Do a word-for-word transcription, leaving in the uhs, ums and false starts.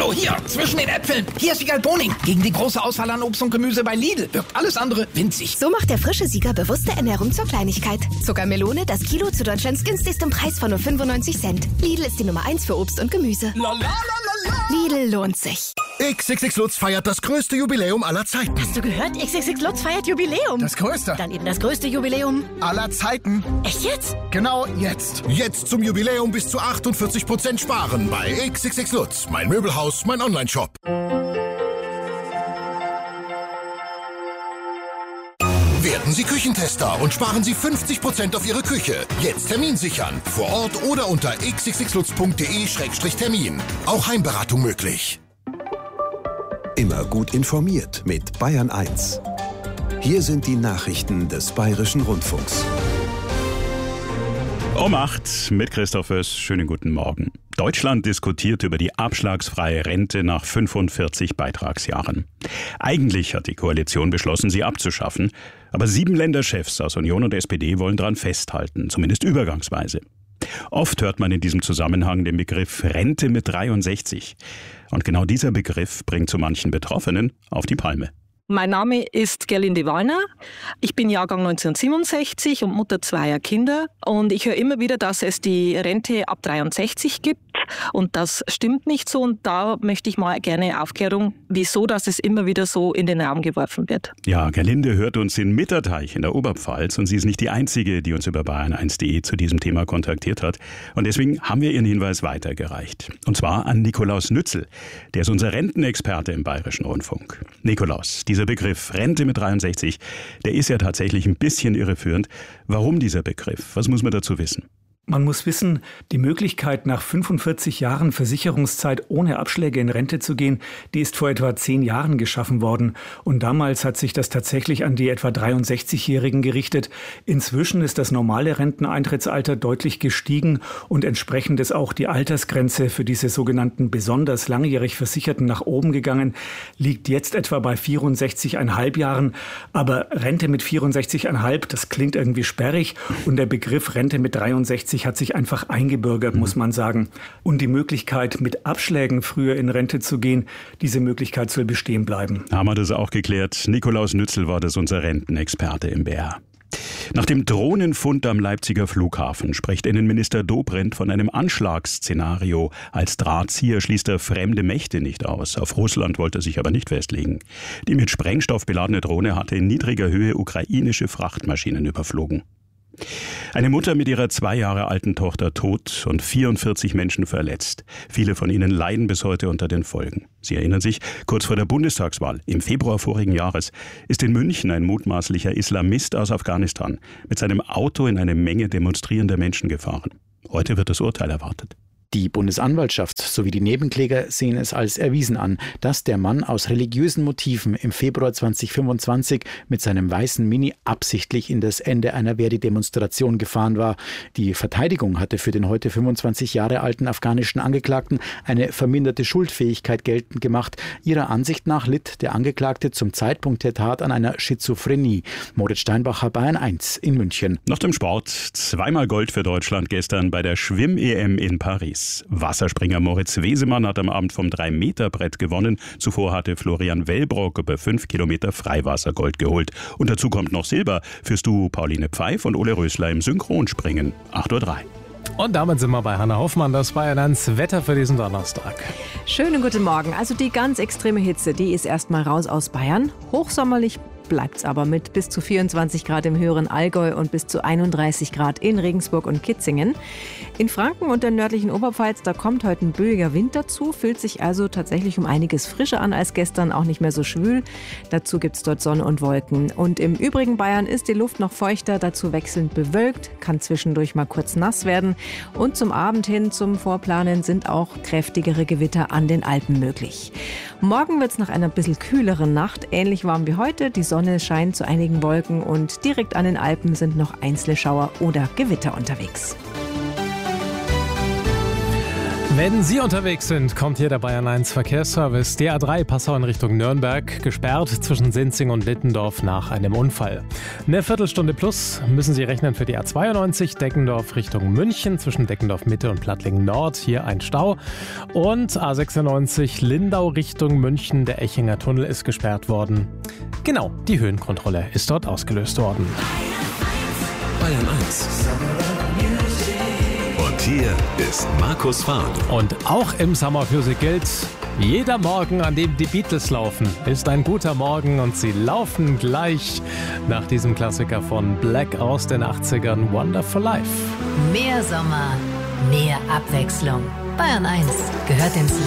Hallo, hier, zwischen den Äpfeln. Hier ist Siegal Boning. Gegen die große Auswahl an Obst und Gemüse bei Lidl wirkt alles andere winzig. So macht der frische Sieger bewusste Ernährung zur Kleinigkeit. Zuckermelone, das Kilo zu Deutschlands günstigstem Preis von nur fünfundneunzig Cent. Lidl ist die Nummer eins für Obst und Gemüse. La, la, la, la, la. Lidl lohnt sich. X X X Lutz feiert das größte Jubiläum aller Zeiten. Hast du gehört? X X X Lutz feiert Jubiläum. Das größte Dann eben das größte Jubiläum aller Zeiten. Echt jetzt? Genau jetzt. Jetzt zum Jubiläum bis zu achtundvierzig Prozent sparen bei X X X Lutz. Mein Möbelhaus, mein Onlineshop. Werden Sie Küchentester und sparen Sie fünfzig Prozent auf Ihre Küche. Jetzt Termin sichern. Vor Ort oder unter x x x lutz punkt d e Schrägstrich Termin. Auch Heimberatung möglich. Immer gut informiert mit Bayern eins. Hier sind die Nachrichten des Bayerischen Rundfunks. Um acht mit Christoph Oess. Schönen guten Morgen. Deutschland diskutiert über die abschlagsfreie Rente nach fünfundvierzig Beitragsjahren. Eigentlich hat die Koalition beschlossen, sie abzuschaffen. Aber sieben Länderchefs aus Union und S P D wollen daran festhalten, zumindest übergangsweise. Oft hört man in diesem Zusammenhang den Begriff Rente mit dreiundsechzig. Und genau dieser Begriff bringt so manchen Betroffenen auf die Palme. Mein Name ist Gerlinde Wallner. Ich bin Jahrgang neunzehnhundertsiebenundsechzig und Mutter zweier Kinder. Und ich höre immer wieder, dass es die Rente ab dreiundsechzig gibt. Und das stimmt nicht so. Und da möchte ich mal gerne Aufklärung, wieso dass es immer wieder so in den Raum geworfen wird. Ja, Gerlinde hört uns in Mitterteich in der Oberpfalz. Und sie ist nicht die Einzige, die uns über bayern eins punkt de zu diesem Thema kontaktiert hat. Und deswegen haben wir ihren Hinweis weitergereicht. Und zwar an Nikolaus Nützel. Der ist unser Rentenexperte im Bayerischen Rundfunk. Nikolaus, dieser Begriff Rente mit dreiundsechzig, der ist ja tatsächlich ein bisschen irreführend. Warum dieser Begriff? Was muss man dazu wissen? Man muss wissen, die Möglichkeit, nach fünfundvierzig Jahren Versicherungszeit ohne Abschläge in Rente zu gehen, die ist vor etwa zehn Jahren geschaffen worden. Und damals hat sich das tatsächlich an die etwa dreiundsechzigjährigen gerichtet. Inzwischen ist das normale Renteneintrittsalter deutlich gestiegen und entsprechend ist auch die Altersgrenze für diese sogenannten besonders langjährig Versicherten nach oben gegangen, liegt jetzt etwa bei vierundsechzig Komma fünf Jahren. Aber Rente mit vierundsechzig Komma fünf, das klingt irgendwie sperrig und der Begriff Rente mit dreiundsechzig hat sich einfach eingebürgert, muss man sagen. Und die Möglichkeit, mit Abschlägen früher in Rente zu gehen, diese Möglichkeit soll bestehen bleiben. Haben wir das auch geklärt. Nikolaus Nützel war das unser Rentenexperte im B R. Nach dem Drohnenfund am Leipziger Flughafen spricht Innenminister Dobrindt von einem Anschlagsszenario. Als Drahtzieher schließt er fremde Mächte nicht aus. Auf Russland wollte er sich aber nicht festlegen. Die mit Sprengstoff beladene Drohne hatte in niedriger Höhe ukrainische Frachtmaschinen überflogen. Eine Mutter mit ihrer zwei Jahre alten Tochter tot und vierundvierzig Menschen verletzt. Viele von ihnen leiden bis heute unter den Folgen. Sie erinnern sich, kurz vor der Bundestagswahl im Februar vorigen Jahres ist in München ein mutmaßlicher Islamist aus Afghanistan mit seinem Auto in eine Menge demonstrierender Menschen gefahren. Heute wird das Urteil erwartet. Die Bundesanwaltschaft sowie die Nebenkläger sehen es als erwiesen an, dass der Mann aus religiösen Motiven im Februar zweitausendfünfundzwanzig mit seinem weißen Mini absichtlich in das Ende einer Verdi-Demonstration gefahren war. Die Verteidigung hatte für den heute fünfundzwanzig Jahre alten afghanischen Angeklagten eine verminderte Schuldfähigkeit geltend gemacht. Ihrer Ansicht nach litt der Angeklagte zum Zeitpunkt der Tat an einer Schizophrenie. Moritz Steinbacher, Bayern eins in München. Nach dem Sport zweimal Gold für Deutschland gestern bei der Schwimm-E M in Paris. Wasserspringer Moritz Wesemann hat am Abend vom drei Meter Brett gewonnen. Zuvor hatte Florian Wellbrock über fünf Kilometer Freiwassergold geholt. Und dazu kommt noch Silber fürs Duo Pauline Pfeif und Ole Rösler im Synchronspringen. acht Uhr drei. Und damit sind wir bei Hanna Hoffmann, das Bayern eins Wetter für diesen Donnerstag. Schönen guten Morgen. Also die ganz extreme Hitze, die ist erstmal raus aus Bayern. Hochsommerlich bleibt's aber mit bis zu vierundzwanzig Grad im höheren Allgäu und bis zu einunddreißig Grad in Regensburg und Kitzingen. In Franken und der nördlichen Oberpfalz, da kommt heute ein böiger Wind dazu, fühlt sich also tatsächlich um einiges frischer an als gestern, auch nicht mehr so schwül. Dazu gibt's dort Sonne und Wolken. Und im übrigen Bayern ist die Luft noch feuchter, dazu wechselnd bewölkt, kann zwischendurch mal kurz nass werden. Und zum Abend hin, zum Vorplanen, sind auch kräftigere Gewitter an den Alpen möglich. Morgen wird's nach einer bisschen kühleren Nacht ähnlich warm wie heute. Die Sonne scheint zu einigen Wolken und direkt an den Alpen sind noch einzelne Schauer oder Gewitter unterwegs. Wenn Sie unterwegs sind, kommt hier der Bayern eins Verkehrsservice. Die A drei Passau in Richtung Nürnberg, gesperrt zwischen Sinzing und Littendorf nach einem Unfall. Eine Viertelstunde plus müssen Sie rechnen für die A zweiundneunzig Deckendorf Richtung München, zwischen Deckendorf Mitte und Plattlingen Nord, hier ein Stau. Und A sechsundneunzig Lindau Richtung München, der Echinger Tunnel ist gesperrt worden. Genau, die Höhenkontrolle ist dort ausgelöst worden. Bayern eins. Und hier ist Markus Fahr. Und auch im Summer Music gilt, jeder Morgen, an dem die Beatles laufen, ist ein guter Morgen und sie laufen gleich nach diesem Klassiker von Black aus den achtzigern, Wonderful Life. Mehr Sommer, mehr Abwechslung. Bayern eins gehört ins Leben.